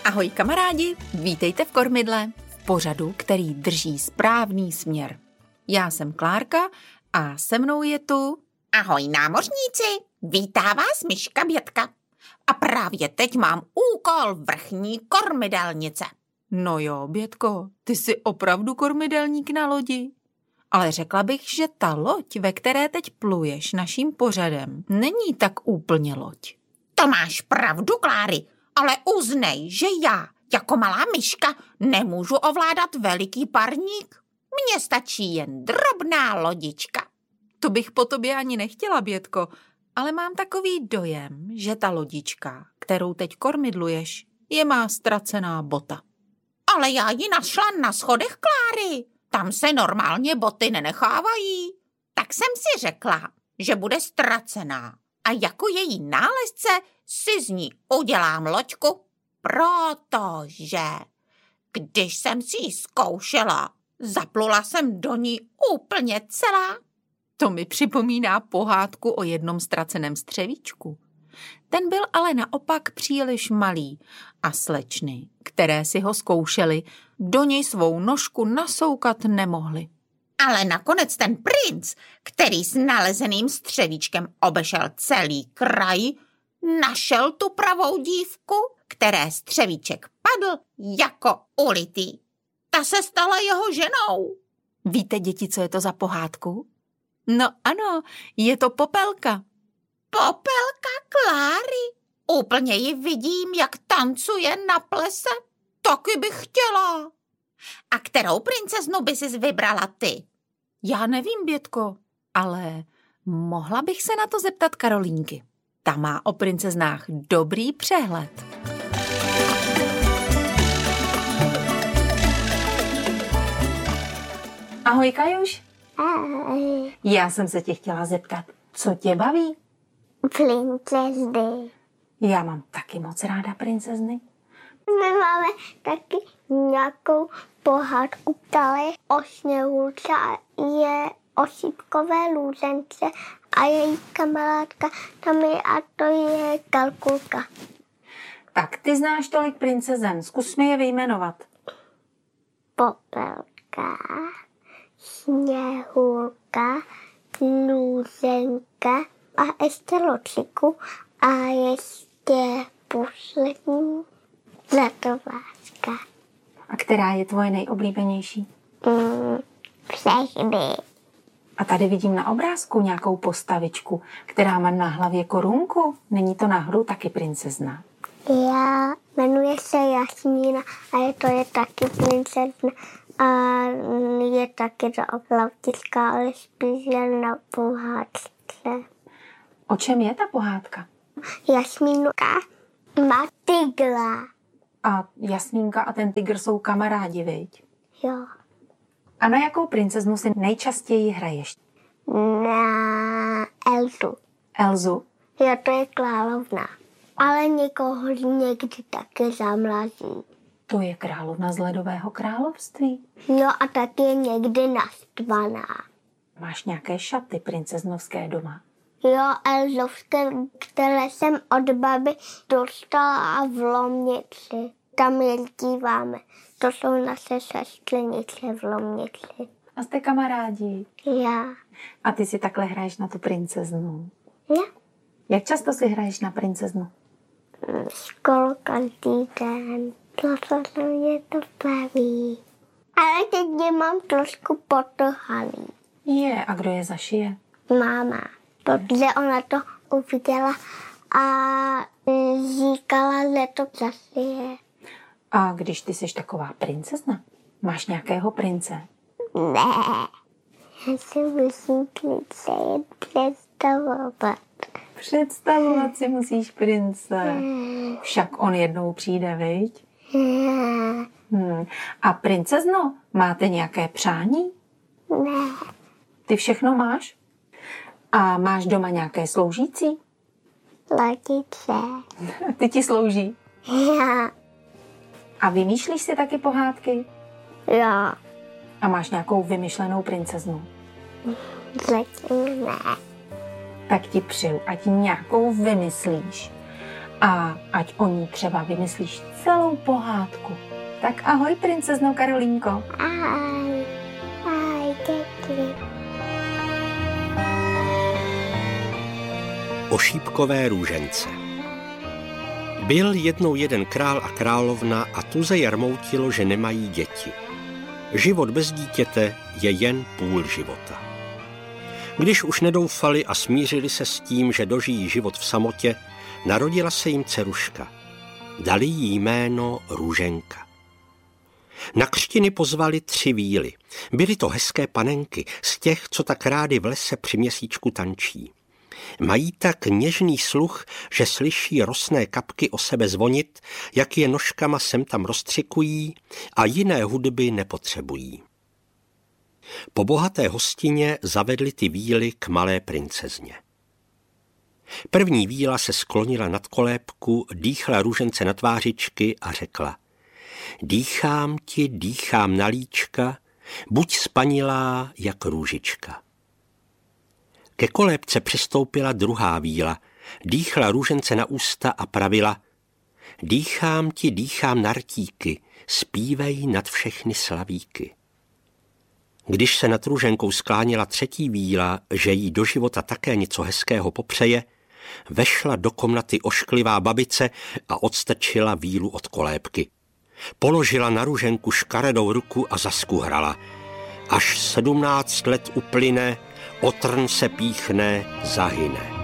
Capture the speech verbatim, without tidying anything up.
Ahoj kamarádi, vítejte v Kormidle, v pořadu, který drží správný směr. Já jsem Klárka a se mnou je tu... Ahoj námořníci, vítá vás Myška Bětka. A právě teď mám úkol vrchní kormidelnice. No jo, Bětko, ty jsi opravdu kormidelník na lodi. Ale řekla bych, že ta loď, ve které teď pluješ naším pořadem, není tak úplně loď. To máš pravdu, Kláry, ale uznej, že já, jako malá myška, nemůžu ovládat veliký parník. Mně stačí jen drobná lodička. To bych po tobě ani nechtěla, Bětko, ale mám takový dojem, že ta lodička, kterou teď kormidluješ, je má ztracená bota. Ale já ji našla na schodech Kláry. Tam se normálně boty nenechávají. Tak jsem si řekla, že bude ztracená. A jako její nálezce si z ní udělám loďku, protože když jsem si ji zkoušela, zaplula jsem do ní úplně celá. To mi připomíná pohádku o jednom ztraceném střevíčku. Ten byl ale naopak příliš malý a slečny, které si ho zkoušely, do něj svou nožku nasoukat nemohly. Ale nakonec ten princ, který s nalezeným střevíčkem obešel celý kraj, našel tu pravou dívku, které střevíček padl jako ulitý. Ta se stala jeho ženou. Víte, děti, co je to za pohádku? No ano, je to Popelka. Popelka Kláry. Úplně ji vidím, jak tancuje na plese. Taky bych chtěla. A kterou princeznu by sis vybrala ty? Já nevím, Bětko, ale mohla bych se na to zeptat Karolínky. Ta má o princeznách dobrý přehled. Ahoj, Kajuš. Ahoj. Já jsem se tě chtěla zeptat, co tě baví? Princezny. Já mám taky moc ráda princezny. My máme taky nějakou pohádku, ptali o Sněhurce a je o šípkové lůžence a její kamarádka tam je a to je Kalkulka. Tak ty znáš tolik princezen, zkus mi je vyjmenovat. Popelka, Sněhurka, Lůženka a ještě Lociku a ještě poslední Zlatováčka. A která je tvoje nejoblíbenější? Mm, všechny. A tady vidím na obrázku nějakou postavičku, která má na hlavě korunku. Není to náhodou taky princezna? Já jmenuje se Jasmína a je to je taky princezna a je taky zaoplavtická, ale spíš jen na pohádce. O čem je ta pohádka? Jasmínka má tygla. A Jasmínka a ten tygr jsou kamarádi, viď? Jo. A na jakou princeznu si nejčastěji hraješ? Na Elzu. Elzu? Jo, to je královna. Ale někoho někdy taky zamlazí. To je královna z Ledového království. Jo, a taky je někdy naštvaná. Máš nějaké šaty princeznovské doma? Jo, elzovské, které jsem od baby dostala v Lomnici. Tam je díváme. To jsou naše sestřenice v Lomnici. A jste kamarádi? Já. A ty si takhle hraješ na tu princeznu? Já. Jak často si hraješ na princeznu? Skoro každý den. To se mě to baví. Ale teď mě mám trošku potrhaný. Je, a kdo je zašije? Máma. Protože ona to uviděla a říkala, že to zasije. A když ty jsi taková princezna, máš nějakého prince? Ne. Já si musím prince jen představovat. Představovat si musíš prince. Však on jednou přijde, viď? Hmm. A princezno, máte nějaké přání? Ne. Ty všechno máš? A máš doma nějaké sloužící? Lodice. Ty ti slouží? Já. A vymýšlíš si taky pohádky? Jo. A máš nějakou vymyšlenou princeznu? Zatím ne. Tak ti přeju, ať nějakou vymyslíš. A ať o ní třeba vymyslíš celou pohádku. Tak ahoj, princezno Karolínko. Ahoj. Ahoj, děti. O šípkové růžence. Byl jednou jeden král a královna a tuze jarmoutilo, že nemají děti. Život bez dítěte je jen půl života. Když už nedoufali a smířili se s tím, že dožijí život v samotě, narodila se jim dceruška. Dali jí jméno Růženka. Na křtiny pozvali tři víly. Byly to hezké panenky, z těch, co tak rády v lese při měsíčku tančí. Mají tak něžný sluch, že slyší rosné kapky o sebe zvonit, jak je nožkama sem tam rozstřikují a jiné hudby nepotřebují. Po bohaté hostině zavedli ty víly k malé princezně. První víla se sklonila nad kolébku, dýchla Růžence na tvářičky a řekla: Dýchám ti, dýchám na líčka, buď spanilá jak růžička. Ke kolébce přistoupila druhá víla, dýchla Růžence na ústa a pravila: Dýchám ti, dýchám na rtíky, zpívej nad všechny slavíky. Když se nad Růženkou skláněla třetí víla, že jí do života také něco hezkého popřeje, vešla do komnaty ošklivá babice a odstrčila vílu od kolébky. Položila na Růženku škaredou ruku a zaskuhrala: Až sedmnáct let uplyne, o trn se píchne, zahyne.